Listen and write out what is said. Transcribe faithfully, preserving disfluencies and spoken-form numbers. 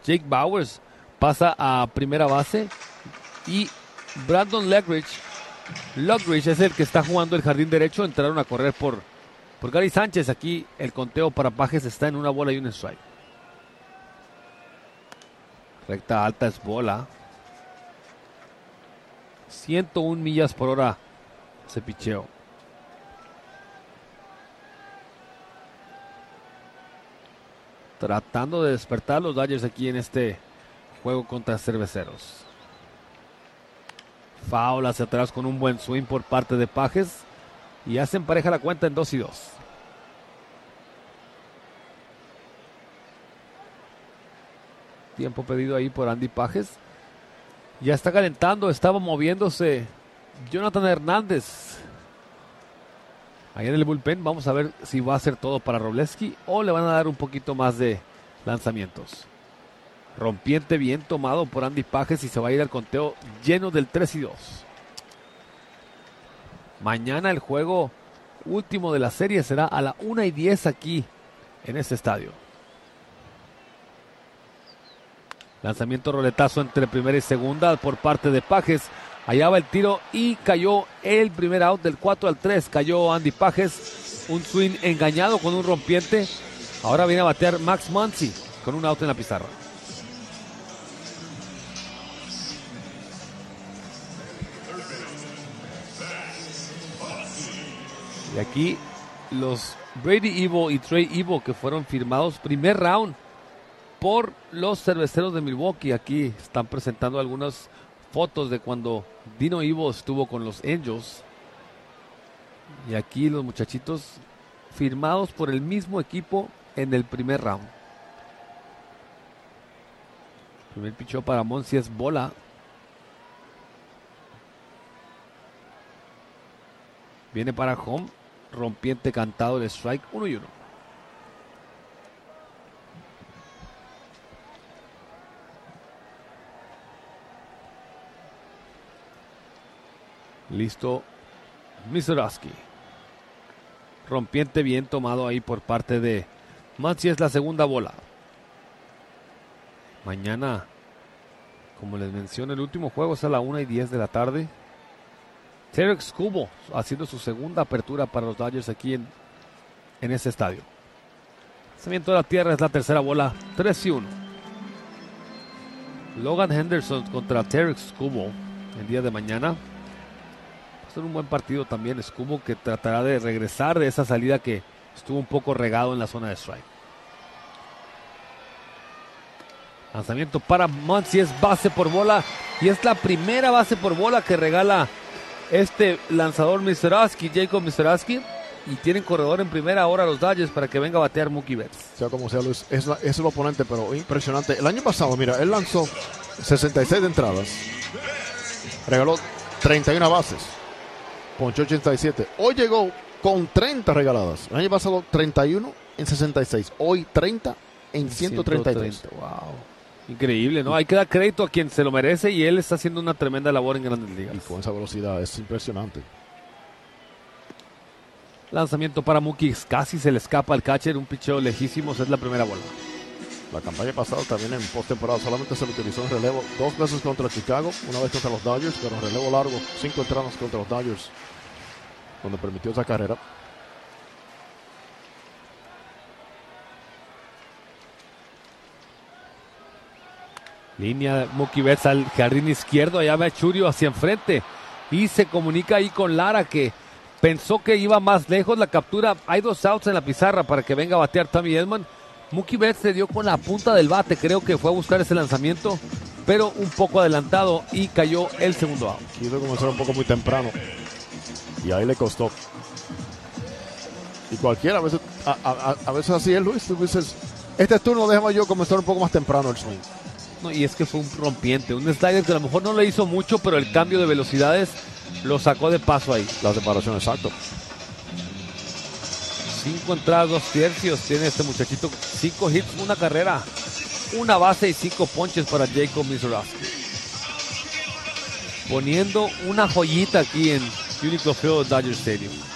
Jake Bowers pasa a primera base y Brandon Lockridge, Lockridge es el que está jugando el jardín derecho. Entraron a correr por, por Gary Sánchez. Aquí el conteo para Pages está en una bola y un strike. Recta alta es bola. ciento una millas por hora ese picheo. Tratando de despertar los Dodgers aquí en este juego contra Cerveceros. Foul hacia atrás con un buen swing por parte de Pages. Y hacen pareja la cuenta en dos y dos. Tiempo pedido ahí por Andy Pages. Ya está calentando, estaba moviéndose Jonathan Hernández. Ahí en el bullpen, vamos a ver si va a hacer todo para Wrobleski o le van a dar un poquito más de lanzamientos. Rompiente bien tomado por Andy Pages y se va a ir al conteo lleno del tres y dos. Mañana el juego último de la serie será a la una y diez aquí en este estadio. Lanzamiento roletazo entre primera y segunda por parte de Pages. Allá va el tiro y cayó el primer out del cuatro al tres. Cayó Andy Pages. Un swing engañado con un rompiente. Ahora viene a batear Max Muncy con un out en la pizarra. Y aquí los Brady Evo y Trey Evo que fueron firmados primer round por los Cerveceros de Milwaukee. Aquí están presentando algunas fotos de cuando Dino Evo estuvo con los Angels. Y aquí los muchachitos firmados por el mismo equipo en el primer round. El primer picheo para Muncy es bola. Viene para home. Rompiente cantado de strike, uno y uno. Listo Miseroski. Rompiente bien tomado ahí por parte de Muncy, es la segunda bola. Mañana, como les menciono, el último juego es a la una y diez de la tarde. Tarik Skubal haciendo su segunda apertura para los Dodgers aquí en, en este estadio. Lanzamiento de la tierra es la tercera bola, tres y uno. Logan Henderson contra Tarik Skubal el día de mañana. Va a ser un buen partido también. Skubal que tratará de regresar de esa salida que estuvo un poco regado en la zona de strike. Lanzamiento para Muncy, es base por bola y es la primera base por bola que regala este lanzador Miseroski, Jacob Miseroski, y tienen corredor en primera ahora los Dodgers para que venga a batear Mookie Betts. Sea como sea, Luis, es, la, es el oponente, pero impresionante. El año pasado, mira, él lanzó sesenta y seis de entradas, regaló treinta y una bases, ponchó ochenta y siete. Hoy llegó con treinta regaladas. El año pasado treinta y uno en sesenta y seis, hoy treinta en ciento treinta y tres. Wow. Increíble, ¿no? Hay que dar crédito a quien se lo merece y él está haciendo una tremenda labor en Grandes Ligas. Y con esa velocidad es impresionante. Lanzamiento para Mookie, casi se le escapa al catcher, un picheo lejísimo, es la primera bola. La campaña pasada también en postemporada solamente se lo utilizó en relevo dos veces contra Chicago, una vez contra los Dodgers, pero en relevo largo, cinco entradas contra los Dodgers, donde permitió esa carrera. Línea de Mookie Betts al jardín izquierdo, allá va Churio hacia enfrente y se comunica ahí con Lara que pensó que iba más lejos la captura. Hay dos outs en la pizarra para que venga a batear Tommy Edman. Mookie Betts se dio con la punta del bate, creo que fue a buscar ese lanzamiento, pero un poco adelantado y cayó el segundo out. Quiso comenzar un poco muy temprano y ahí le costó. Y cualquiera, a veces, a, a, a veces así es, Luis, tú dices, este turno déjame yo comenzar un poco más temprano el swing. No, y es que fue un rompiente, un slider que a lo mejor no le hizo mucho, pero el cambio de velocidades lo sacó de paso ahí. La separación, exacto. Cinco entradas, dos tercios tiene este muchachito, cinco hits, una carrera, una base y cinco ponches para Jacob Miseroski. Poniendo una joyita aquí en Unico Field Dodger Stadium.